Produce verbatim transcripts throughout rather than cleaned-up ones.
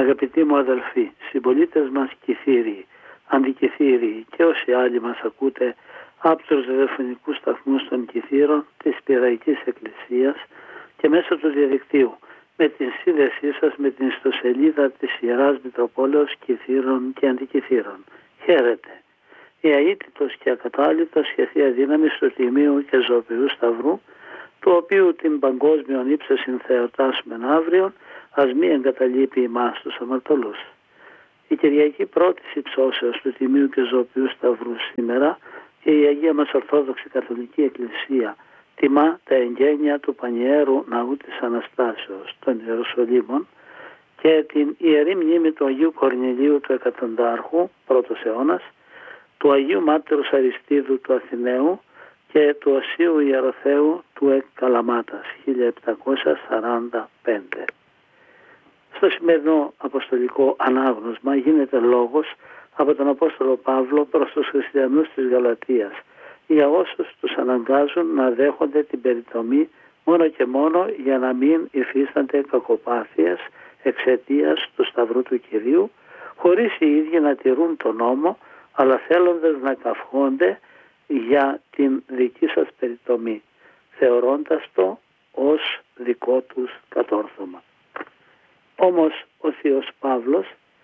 Αγαπητοί μου αδελφοί, συμπολίτες μας Κηθήριοι, αντικηθήριοι και όσοι άλλοι μας ακούτε από τους ραδιοφωνικούς σταθμούς των Κηθήρων της Πυραϊκής Εκκλησίας και μέσω του διαδικτύου, με την σύνδεσή σας με την ιστοσελίδα της Ιεράς Μητροπόλεως Κηθήρων και Αντικηθήρων. Χαίρετε. Η αίτητος και ακατάληπτος και θεία δύναμη του Τιμίου και Ζωοποιού Σταυρού, του οποίου την παγκόσμιον ύψεσιν θα εορτάσουμε αύριο, ας μη εγκαταλείπει εμάς τους αμαρτωλούς. Η Κυριακή πρώτης υψώσεως του Τιμίου και Ζωοποιού Σταυρού σήμερα και η Αγία μας Ορθόδοξη Καθολική Εκκλησία τιμά τα εγγένεια του Πανιέρου Ναού της Αναστάσεως των Ιεροσολύμων και την Ιερή Μνήμη του Αγίου Κορνηλίου του Εκατοντάρχου, πρώτος αιώνας, του Αγίου Μάρτυρος Αριστίδου του Αθηναίου και του Οσίου Ιεροθέου του Εκκαλαμάτας, χίλια επτακόσια σαράντα πέντε. Στο σημερινό αποστολικό ανάγνωσμα γίνεται λόγος από τον Απόστολο Παύλο προς τους χριστιανούς της Γαλατίας για όσους τους αναγκάζουν να δέχονται την περιτομή μόνο και μόνο για να μην υφίστανται κακοπάθειες εξαιτίας του Σταυρού του Κυρίου, χωρίς οι ίδιοι να τηρούν τον νόμο, αλλά θέλοντας να καυχόνται για την δική σας περιτομή, θεωρώντας το ως δικό τους κατόρθωμα. Όμως ο Θείος Παύλος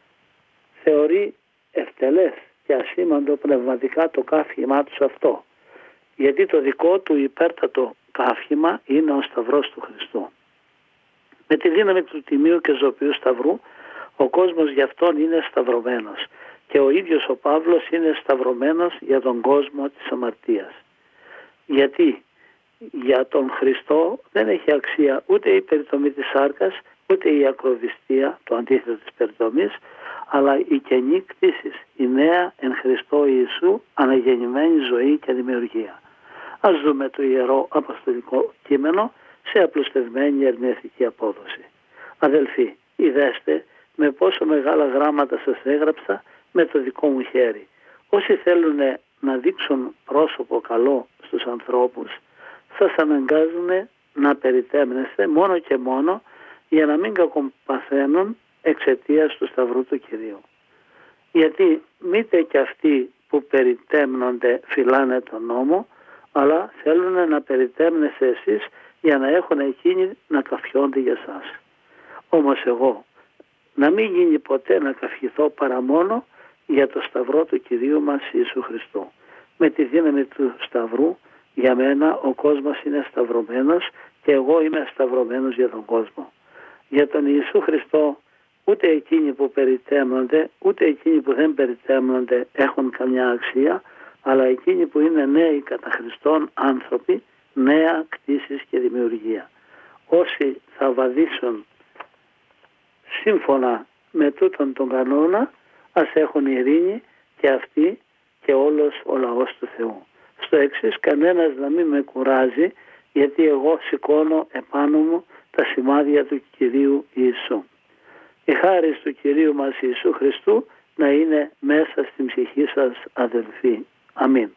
θεωρεί ευτελές και ασήμαντο πνευματικά το καύχημά τους αυτό, γιατί το δικό του υπέρτατο καύχημα είναι ο Σταυρός του Χριστού. Με τη δύναμη του Τιμίου και Ζωοποιού Σταυρού ο κόσμος γι' αυτόν είναι σταυρωμένος και ο ίδιος ο Παύλος είναι σταυρωμένος για τον κόσμο της αμαρτίας. Γιατί για τον Χριστό δεν έχει αξία ούτε η περιτομή της σάρκας, ούτε η ακροβιστία, το αντίθετο της περιτομής, αλλά η καινή κτήσης, η νέα εν Χριστώ Ιησού αναγεννημένη ζωή και δημιουργία. Ας δούμε το Ιερό Αποστολικό Κείμενο σε απλουστευμένη ερμηνευτική απόδοση. Αδελφοί, ειδέστε με πόσο μεγάλα γράμματα σας έγραψα με το δικό μου χέρι. Όσοι θέλουν να δείξουν πρόσωπο καλό στους ανθρώπους, σας αναγκάζουν να περιτέμνεστε μόνο και μόνο για να μην κακοπαθαίνουν εξαιτίας του Σταυρού του Κυρίου. Γιατί μήτε και αυτοί που περιτέμνονται φυλάνε τον νόμο, αλλά θέλουν να περιτέμνεστε εσείς για να έχουν εκείνοι να καυχιόνται για σας. Όμως εγώ να μην γίνει ποτέ να καυχηθώ παρά μόνο για το Σταυρό του Κυρίου μας Ιησού Χριστού. Με τη δύναμη του Σταυρού για μένα ο κόσμος είναι σταυρωμένος και εγώ είμαι σταυρωμένος για τον κόσμο. Για τον Ιησού Χριστό ούτε εκείνοι που περιτέμνονται, ούτε εκείνοι που δεν περιτέμνονται έχουν καμιά αξία, αλλά εκείνοι που είναι νέοι κατά Χριστόν άνθρωποι, νέα κτήσεις και δημιουργία. Όσοι θα βαδίσουν σύμφωνα με τούτον τον κανόνα, ας έχουν ειρήνη και αυτοί και όλος ο λαός του Θεού. Στο εξής, κανένας να μην με κουράζει, γιατί εγώ σηκώνω επάνω μου τα σημάδια του Κυρίου Ιησού. Η χάρις του Κυρίου μας Ιησού Χριστού να είναι μέσα στην ψυχή σας, αδελφοί. Αμήν.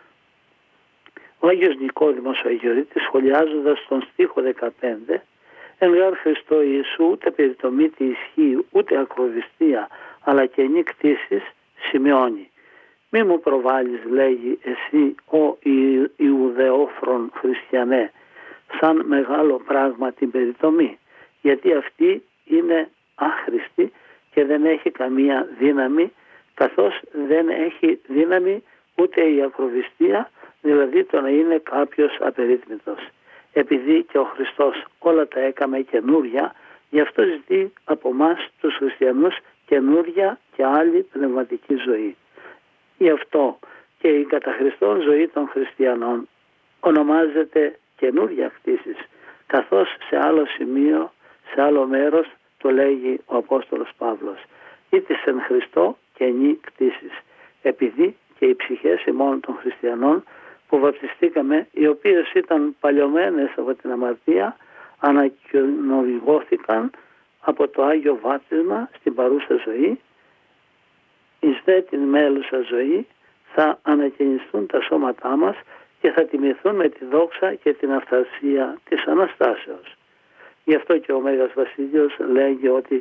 Ο Άγιος Νικόδημος ο Αγιορείτης, σχολιάζοντας τον στίχο δεκαπέντε, εν γάρ Χριστό Ιησού ούτε περιτομή τη ισχύει, ούτε ακροβιστία, αλλά καινή κτήσεις, σημειώνει. Μη μου προβάλλεις, λέγει, εσύ ο Ιουδεόφρον χριστιανέ, σαν μεγάλο πράγμα την περιτομή, γιατί αυτή είναι άχρηστη και δεν έχει καμία δύναμη, καθώς δεν έχει δύναμη ούτε η ακροβιστία, δηλαδή το να είναι κάποιος απερίτμητος. Επειδή και ο Χριστός όλα τα έκαμε καινούρια, γι' αυτό ζητεί από εμάς τους χριστιανούς καινούρια και άλλη πνευματική ζωή. Γι' αυτό και η κατά Χριστόν ζωή των χριστιανών ονομάζεται καινούρια κτήσεις, καθώς σε άλλο σημείο, σε άλλο μέρος το λέγει ο Απόστολος Παύλος. Ήτης εν Χριστώ καινή κτήσεις, επειδή και οι ψυχές ημών των χριστιανών που βαπτιστήκαμε, οι οποίες ήταν παλιωμένες από την αμαρτία, ανακοινωθήκαν από το Άγιο Βάπτισμα στην παρούσα ζωή, εις δε την μέλουσα ζωή θα ανακαινιστούν τα σώματά μας και θα τιμηθούν με τη δόξα και την αυθαρσία της Αναστάσεως. Γι' αυτό και ο Μέγας Βασίλειος λέγει ότι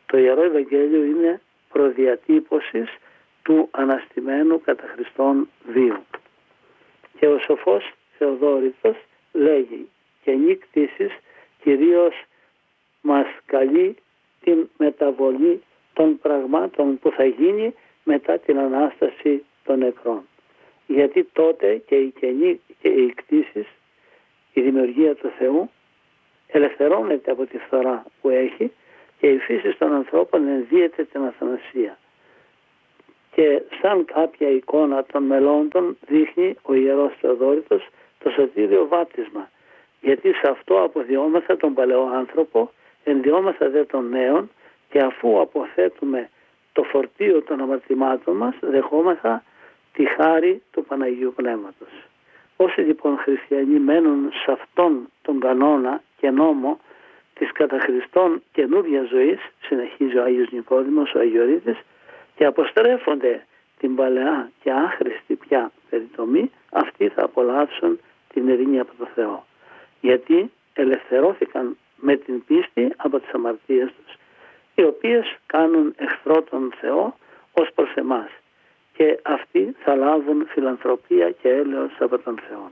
Το Ιερό Ευαγγέλιο είναι προδιατύπωσης του αναστημένου κατά Χριστόν βίου. Και ο σοφός Θεοδόρητος λέγει «Καινή κτήσης κυρίως μας καλεί την μεταβολή των πραγμάτων που θα γίνει μετά την Ανάσταση των νεκρών». Γιατί τότε και η καινή και οι κτήσεις, η δημιουργία του Θεού ελευθερώνεται από τη φθορά που έχει και η φύση των ανθρώπων ενδύεται την αθανασία. Και σαν κάποια εικόνα των μελώντων δείχνει ο Ιερός Θεοδόρητος το σωτήριο βάπτισμα. Γιατί σε αυτό αποδιόμεθα τον παλαιό άνθρωπο, ενδιόμεθα δε τον νέον και αφού αποθέτουμε το φορτίο των αμαρτημάτων μας, δεχόμεθα τη χάρη του Παναγίου Πνεύματος. Όσοι λοιπόν χριστιανοί μένουν σε αυτόν τον κανόνα και νόμο της κατά Χριστόν καινούργιας ζωής, συνεχίζει ο Άγιος Νικόδημος, ο Αγιορείτης, και αποστρέφονται την παλαιά και άχρηστη πια περιτομή, αυτοί θα απολαύσουν την ειρήνη από το Θεό. Γιατί ελευθερώθηκαν με την πίστη από τις αμαρτίες τους, οι οποίες κάνουν εχθρό τον Θεό ως προς εμάς, και αυτοί θα λάβουν φιλανθρωπία και έλεος από τον Θεό.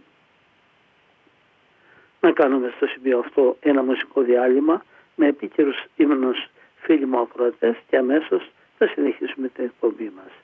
Να κάνουμε στο σημείο αυτό ένα μουσικό διάλειμμα με επίκαιρους ύμνους, φίλοι μου ακροατές, και αμέσως θα συνεχίσουμε την εκπομπή μας.